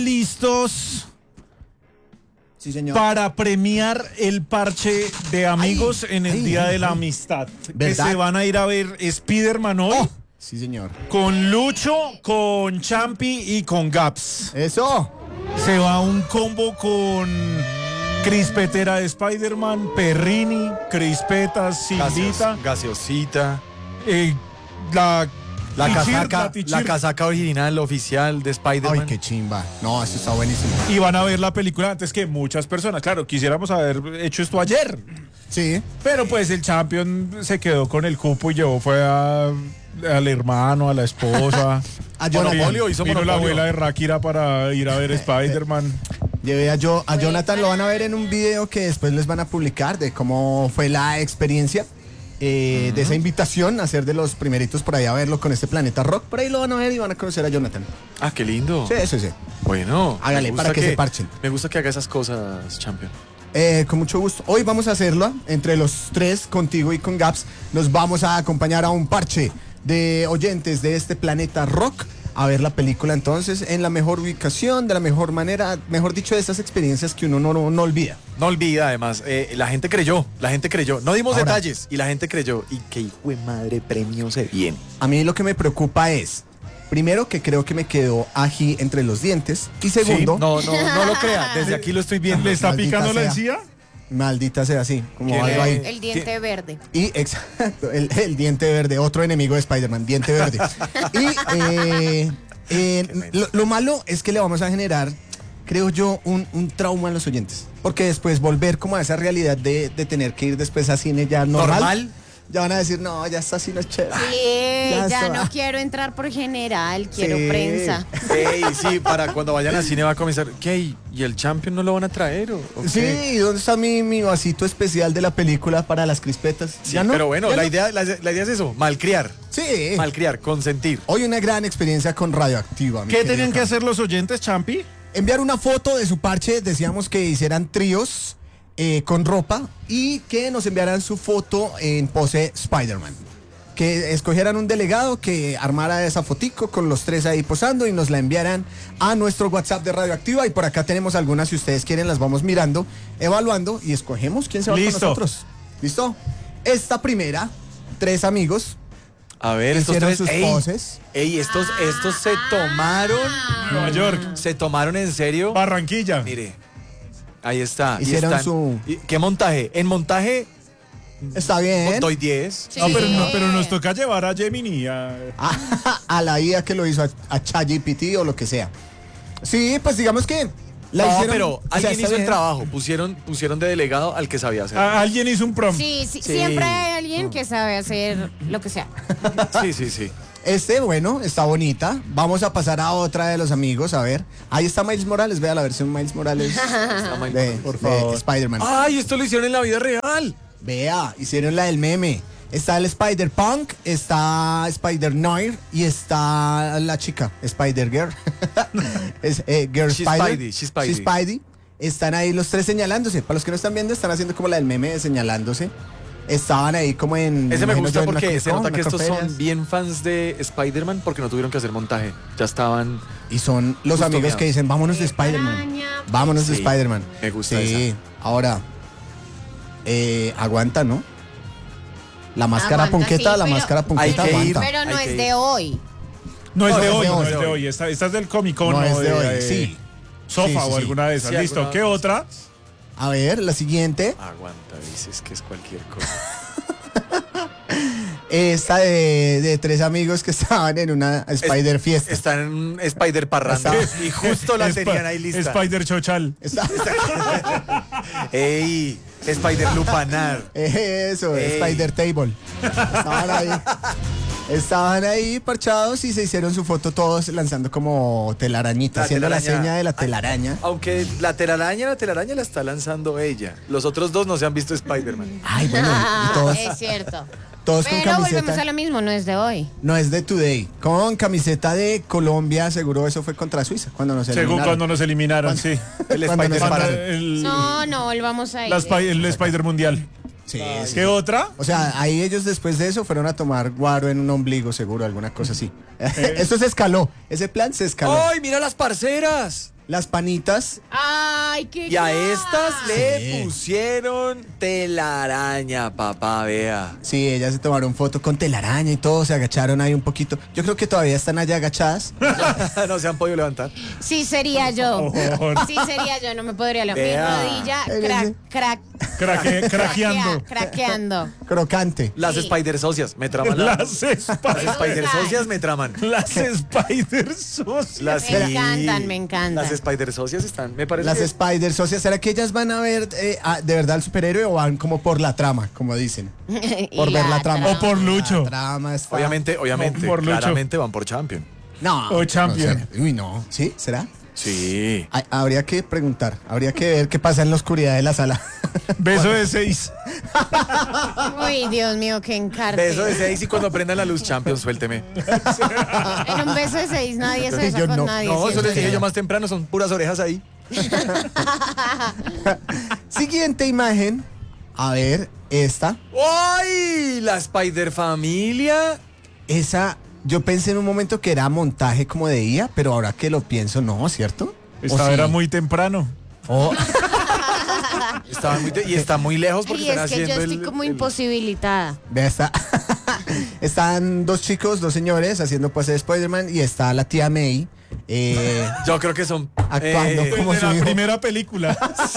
listos Sí, señor. para premiar el parche de amigos en el Día de la Amistad. ¿Verdad? Que se van a ir a ver Spider-Man hoy. Sí, señor. Con Lucho, con Champi y con Gaps. Eso. Se va un combo con Crispetera de Spider-Man, Perrini, Crispetas, Silvita, Gaseosita. La La casaca original, oficial de Spider-Man. Ay, qué chimba. No, eso está buenísimo. Y van a ver la película antes que muchas personas. Claro, quisiéramos haber hecho esto ayer. Sí. Pero pues el Champion se quedó con el cupo y fue al hermano, a la esposa. A Jonathan. Vino la abuela de Rakira para ir a ver Spider-Man. Llevé a Jonathan, lo van a ver en un video que después les van a publicar de cómo fue la experiencia de esa invitación a ser de los primeritos por ahí a verlo con este Planeta Rock. Por ahí lo van a ver y van a conocer a Jonathan. Ah, qué lindo. Sí, sí, sí. Bueno. Hágale, me gusta para que se parchen. Me gusta que haga esas cosas, Champion. Con mucho gusto. Hoy vamos a hacerlo entre los tres, contigo y con Gaps. Nos vamos a acompañar a un parche de oyentes de este Planeta Rock a ver la película entonces en la mejor ubicación, de la mejor manera, mejor dicho, de esas experiencias que uno no olvida. No olvida, además, la gente creyó. No dimos Ahora, detalles y la gente creyó. Y qué hijo de madre premio se viene. A mí lo que me preocupa es, primero, que creo que me quedó ají entre los dientes. Y segundo, No lo crea. Desde aquí lo estoy viendo. ¿Le está Maldita picando la sea. encía? maldita sea así, como ¿Quién algo es? ahí. El diente verde. Y exacto, el diente verde, otro enemigo de Spider-Man, diente verde. Y lo malo es que le vamos a generar, creo yo, un trauma a los oyentes. Porque después volver como a esa realidad de tener que ir después a cine ya normal. Ya van a decir, no, ya está así, no es chévere. Sí, ya está. no quiero entrar por general, quiero Sí. prensa. Ey, sí, para cuando vayan al cine va a comenzar. ¿Qué? ¿Y el Champion no lo van a traer? ¿O Sí, qué? ¿y dónde está mi vasito especial de la película para las crispetas? Sí, ¿Ya no? pero bueno, ¿Ya la no? idea es eso, malcriar. Sí. Malcriar, consentir. Hoy una gran experiencia con Radioactiva. mi ¿Qué querido tenían que Carlos. hacer los oyentes, Champi? Enviar una foto de su parche, decíamos que hicieran tríos con ropa y que nos enviaran su foto en pose Spider-Man. Que escogieran un delegado que armara esa fotico con los tres ahí posando y nos la enviaran a nuestro WhatsApp de Radioactiva. Y por acá tenemos algunas, si ustedes quieren, las vamos mirando, evaluando y escogemos quién se va Listo. con nosotros. ¿Listo? Esta primera, tres amigos A ver, estos hicieron tres. sus poses. Estos se tomaron. Nueva York, Se tomaron en serio. Barranquilla. Mire. Ahí está. y Hicieron están. su- ¿Qué montaje? En montaje Está bien. doy 10. Sí. No, pero nos toca llevar a Gemini. A la IA que lo hizo a ChatGPT o lo que sea. Sí, pues digamos que la No, hicieron. pero o sea, alguien está hizo el bien. trabajo. Pusieron de delegado al que sabía hacer. Alguien hizo un prom. Sí, siempre hay alguien que sabe hacer lo que sea. Sí. Bueno, está bonita. Vamos a pasar a otra de los amigos, a ver. Ahí está Miles Morales, vea la versión Miles Morales por de favor. Spider-Man. Ay, esto lo hicieron en la vida real. Vea, hicieron la del meme. Está el Spider-Punk, está Spider-Noir y está la chica, Spider-Girl. Es Girl She's Spider. Spidey, she's Spidey. She's Spidey. Están ahí los tres señalándose. Para los que no están viendo, están haciendo como la del meme de señalándose. Estaban ahí como en... Ese me imagino gusta yo, en una porque Comic se Con, nota una que estos Corferias. son bien fans de Spider-Man porque no tuvieron que hacer montaje. Ya estaban. Y son los Justo amigos mirado. que dicen, vámonos de Spider-Man. Araña. Vámonos de Sí, Spider-Man. me gusta Sí, esa. ahora, aguanta, ¿no? La máscara Aguanta, punqueta, sí, la pero- máscara punqueta Hay que ir. aguanta. Pero no Hay que es ir. de hoy. No es No, de es hoy, de no hoy. es de hoy. Esta es del Comic Con. No es de hoy, sí. Sofa Sí, sí, o sí. alguna de esas. Sí, Listo. alguna ¿Qué de esas. otra? A ver, la siguiente. Aguanta, dices que es cualquier cosa. Esta de tres amigos que estaban en una Spider Fiesta. Están en un Spider Parranda. Está- Y justo la tenían ahí lista. Spider Chochal. Ey, Spider Lupanar. Eso, Ey. Spider Table. Estaban ahí parchados y se hicieron su foto todos lanzando como telarañita, La haciendo la telaraña. seña de la telaraña. Aunque la telaraña la está lanzando ella. Los otros dos no se han visto Spider-Man. Ay, bueno, y todos, Es cierto. todos con Pero volvemos a camiseta. lo mismo, no es de hoy. No es de Today, con camiseta de Colombia, seguro eso fue contra Suiza, cuando nos Según eliminaron. cuando nos eliminaron, sí. El Cuando Spider nos- Parranda. El, No volvamos a ir. el Spider Mundial. Sí, sí. ¿Qué otra? O sea, ahí ellos después de eso fueron a tomar guaro en un ombligo, seguro, alguna cosa así. Esto se escaló, ese plan se escaló. ¡Ay, mira las parceras! Las panitas, Ay, qué Y a clase. estas le Sí. pusieron telaraña, papá, vea. sí, ellas se tomaron foto con telaraña y todo, se agacharon ahí un poquito. Yo creo que todavía están allá agachadas. No se han podido levantar. Sí sería yo. Horror. Sí sería yo, no me podría levantar. Mi Vea. rodilla Craqueando. craqueando. Crocante. Las Sí. Spider Socias me traman Las Las Spider Socias me traman. Las Spider Socias. Las Me encantan, me encantan. Las Spider Socias están, me parece. Las que- Spider Socias, ¿será que ellas van a ver de verdad al superhéroe o van como por la trama, como dicen? Y Por ver la trama. O por Lucho. La trama está... Obviamente, Por Lucho. claramente van por Champion. No. O Champion. No sé. Uy, no. ¿Sí? ¿Será? Sí. Habría que preguntar, habría que ver qué pasa en la oscuridad de la sala. Beso de 6. Uy, Dios mío, qué encarte. Beso de 6 y cuando prendan la luz Champion, suélteme. En un beso de 6 nadie se besa Yo con no. nadie. No, eso siento les dije yo. yo más temprano, son puras orejas ahí. Siguiente imagen. A ver, esta. ¡Ay! La Spider Familia. Esa, yo pensé en un momento que era montaje como de IA, pero ahora que lo pienso, no, ¿cierto? ¿O Esta sí? era muy temprano. Oh, Y está muy lejos porque Y están es que yo haciendo estoy como imposibilitada. vea, están dos chicos, dos señores haciendo pose de Spider-Man y está la tía May Yo creo que son Actuando como de su la hijo. primera película.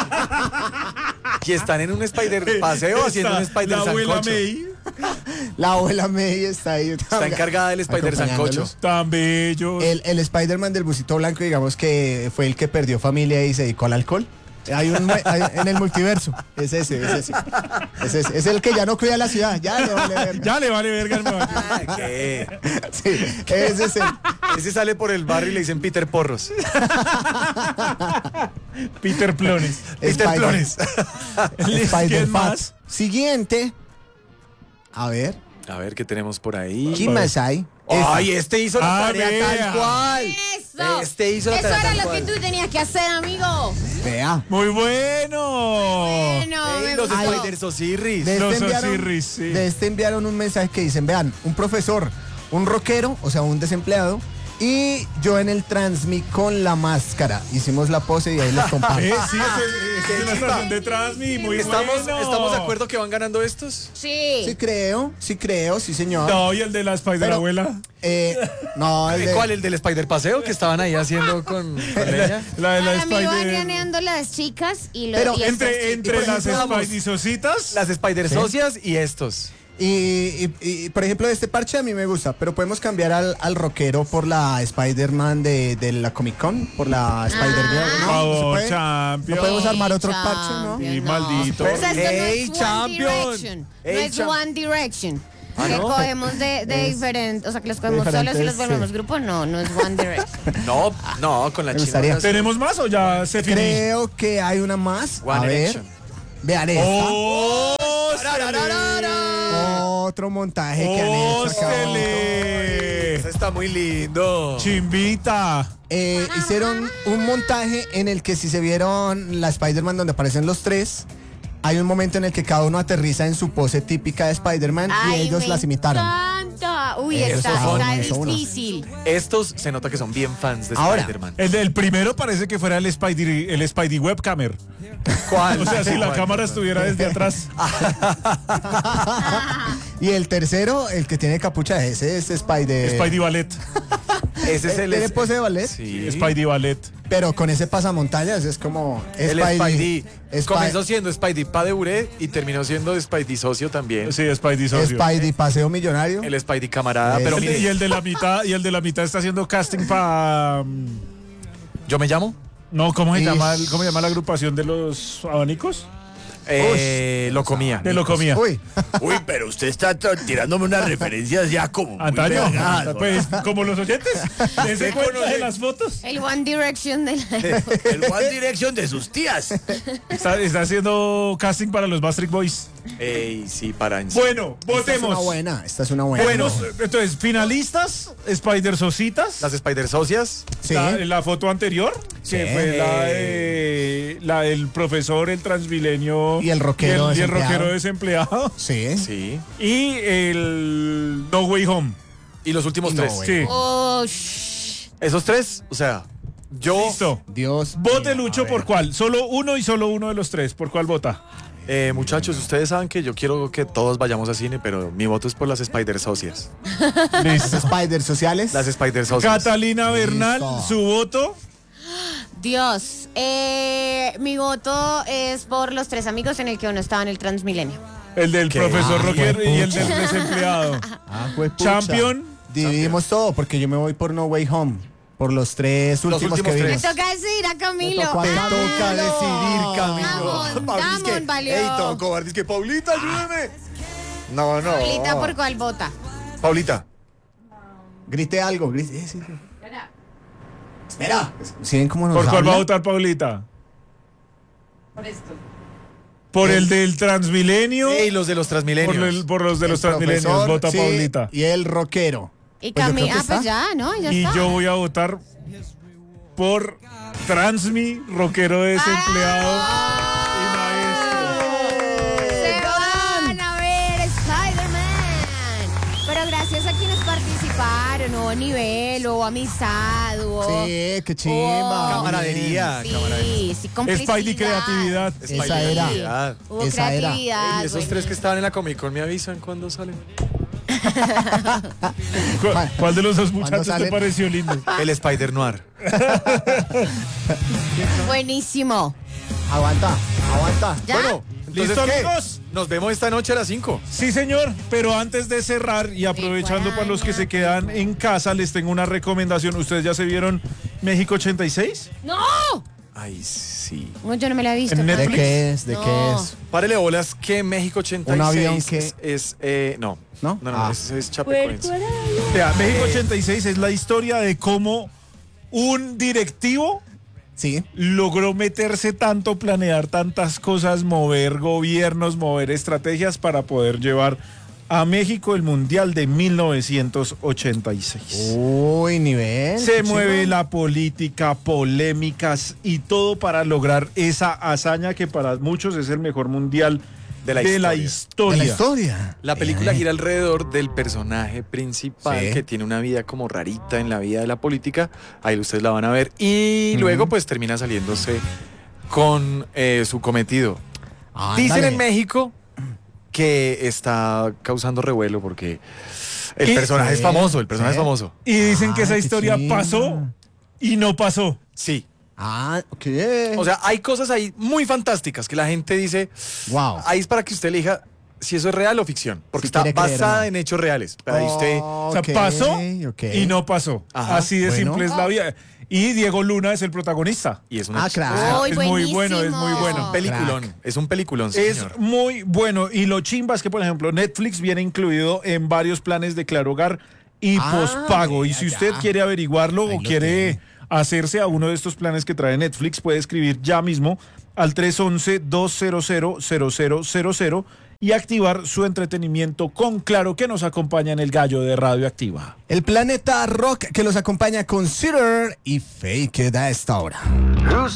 y están en un Spider paseo haciendo un Está Spider la abuela sancocho. May, La abuela May está ahí. Está encargada del Spider sancocho. acompañándolos. tan bello. El Spider-Man del busito blanco, digamos que fue el que perdió familia y se dedicó al alcohol. En el multiverso. Es ese. Es el que ya no cuida la ciudad. Ya le vale verga. Ya le vale verga al man. Ah, ¿qué? Sí, ese es el. Ese sale por el barrio y le dicen Peter Porros. Peter Plones. Peter Spider- Plones. Spider ¿Quién Fat. más? Siguiente. A ver, A ver, ¿qué tenemos por ahí? ¿quién más hay? Ay, este hizo la Ah, tarea vea. tal cual. ¡Eso! Este hizo la Eso tarea era tal lo cual. que tú tenías que hacer, amigo. Vea. Muy bueno. Bueno, Ey, me los gustó. Spider Sosirris. De Los este, enviaron, Osiris, sí. de este enviaron un mensaje que dicen, vean, un profesor, un rockero, o sea, un desempleado, y yo en el Transmi con la máscara. Hicimos la pose y ahí les comparto. Sí, es la estación de Transmi. Muy ¿Estamos bueno. de acuerdo que van ganando estos? Sí. Sí creo, sí señor. No, y el de la Spider Pero- abuela. No, el de- ¿Cuál? ¿El del Spider Paseo que estaban ahí haciendo con leña? La de la Para mí van Spider. ganando las chicas y los Pero y estos Entre chicos. las ejemplo, Spidey Sositas. Las Spider Socias y estos. y, por ejemplo, este parche a mí me gusta, pero podemos cambiar al rockero por la Spider-Man de la Comic Con, por la Spider-Girl. Por ¿No? favor, ¿Se puede? champion. No podemos armar otro Champion, parche, ¿no? Y no. maldito. O sea, esto no Ey, es One Champion. Direction. No Ey, es Champ- One Direction. Ah, que ¿no? cogemos de diferentes, o sea, que los cogemos Diferentes, solos y los volvemos sí. grupo. No, no es One Direction. No, con la Me china. gustaría. ahora sí. ¿Tenemos más o ya se finí? Creo que hay una más. One a ver, Direction. vean esta. ¡Oh! Otro montaje que han hecho acá. ¡Óstele! Este está muy lindo. Chimbita. Hicieron un montaje en el que si se vieron la Spider-Man donde aparecen los tres, hay un momento en el que cada uno aterriza en su pose típica de Spider-Man y Ay, ellos me las imitaron. encanta. Uy, Esos está son- está esos son unos. difícil. Estos se nota que son bien fans de Ahora. Spider-Man. El primero parece que fuera el Spidey webcamer. ¿Cuál? O sea, si la ¿Cuál? cámara estuviera desde atrás. Y el tercero, el que tiene capucha, ese es Spider. Spidey Ballet. Ese es el ¿Tiene pose de ballet? Sí. Spidey Ballet. Pero con ese pasamontañas es como El Spidey. Spidey. Comenzó siendo Spidey pa de Ure y terminó siendo Spidey socio también. Sí, Spidey socio. Spidey paseo millonario. El Spidey camarada. Es- Pero mire, Y el de la mitad, está haciendo casting para ¿yo me llamo? no, ¿cómo se Y- llama? ¿Cómo se llama la agrupación de los abanicos? Lo comía. De lo comía. Uy, Uy, pero usted está tirándome unas referencias ya como muy Antaño, vergas, ¿no? pues como los oyentes, dense cuenta de las fotos. El One Direction de la El One Direction de sus tías. Está haciendo casting para los Backstreet Boys. Ey, sí, para en- Bueno, esta es una votemos. buena, esta es una buena. Bueno, entonces, finalistas, Spider Sositas. Las Spider socias. Sí. La foto anterior, que Sí. fue la del profesor, el Transmilenio Y el rockero y el desempleado. rockero desempleado. Sí. Sí. Y el No Way Home. Y los últimos No, tres. güey. Sí. Oh, shh. Esos tres, o sea, yo... Listo. Dios. Vote, mío, Lucho, a ver. ¿por cuál? Solo uno y solo uno de los tres. ¿Por cuál vota? Muchachos, ustedes saben que yo quiero que todos vayamos a cine, pero mi voto es por las Spider Socias. Listo. Los Spiders sociales. Las Spider Socias. Catalina Bernal, Listo. su voto. Dios. Mi voto es por los tres amigos en el que uno estaba en el Transmilenio. El del ¿Qué? profesor Ah, Rocker y el juepucha. del desempleado. Ah, juepucha. Champion. Dividimos todo porque yo me voy por No Way Home. Por los tres Los últimos que últimos vimos. Me toca decidir a Camilo. Me tocó a Te Camilo. toca decidir, Camilo. Damon, Pauli, es que- Damon valió. Ey, todo cobarde, es que Paulita, ayúdeme. No, no. Paulita, ¿por cuál vota? Paulita. Grite algo. Grite. Sí. Espera. ¿Sí ven cómo nos ¿Por cuál habla? va a votar Paulita? Por el del Transmilenio. Ey, los de los Transmilenios. Por los de los El Transmilenios. profesor, Vota sí, Paulita. Y el rockero. Y Pues yo creo Camilo. que Ah, pues está. ya, ¿no? Ya Y está. yo voy a votar por Transmi, rockero desempleado y maestro. Se van a ver Spider-Man. Pero gracias a quienes participaron, hubo nivel, hubo amistad, hubo... Sí, qué chimba. Camaradería, Sí, camaradería. sí, complicidad. Spidey creatividad. Esa era. Spider-Man. Hubo Esa era. creatividad. Ey, esos tres que estaban en la Comic Con me avisan cuando salen. ¿Cuál de los dos muchachos te salen? pareció lindo? El Spider Noir. Buenísimo. Aguanta. ¿Ya? Bueno, entonces, ¿Listo, ¿qué? amigos? Nos vemos esta noche a las 5. Sí, señor, pero antes de cerrar y aprovechando para los que se quedan en casa, les tengo una recomendación. ¿Ustedes ya se vieron México 86? ¡No! Ay, sí. No, yo no me la he visto. En ¿De Netflix. qué es? ¿De No. qué es? Párele bolas que México 86 Un avión que- no. ¿No? No, Ah. ese es Chapecoense. Vea, México 86 es la historia de cómo un directivo Sí. logró meterse tanto, planear tantas cosas, mover gobiernos, mover estrategias para poder llevar a México el Mundial de 1986. Uy, nivel. Se qué mueve chimba. la política, polémicas y todo para lograr esa hazaña que para muchos es el mejor mundial De la De la historia. La película gira alrededor del personaje principal Sí. que tiene una vida como rarita en la vida de la política. Ahí ustedes la van a ver. Y luego pues termina saliéndose con su cometido. Dicen Ándale. en México que está causando revuelo porque el ¿Y? personaje es famoso, el personaje Sí. es famoso. Y dicen que Ah, esa qué historia chimba. pasó y no pasó. Sí. Ah, ok. O sea, hay cosas ahí muy fantásticas que la gente dice, wow. ahí es para que usted elija si eso es real o ficción, porque Si está quiere creer, basada ¿no? en hechos reales. Pero ahí usted... O sea, Ok, pasó ok. y no pasó. Ajá. Así de Bueno. simple es la vida. Y Diego Luna es el protagonista. Y es una Ah, claro. Uy, es muy bueno, es muy buenísimo. bueno. peliculón, Crack. es un peliculón, Es señor. muy bueno. Y lo chimba es que, por ejemplo, Netflix viene incluido en varios planes de Claro Hogar y Ah, pospago. Y vea, si usted ya. quiere averiguarlo Ahí o lo quiere tiene. hacerse a uno de estos planes que trae Netflix, puede escribir ya mismo al 311-200-0000 y activar su entretenimiento con Claro, que nos acompaña en el Gallo de Radioactiva. El planeta rock que los acompaña con Cider y Fake It a esta hora. Who's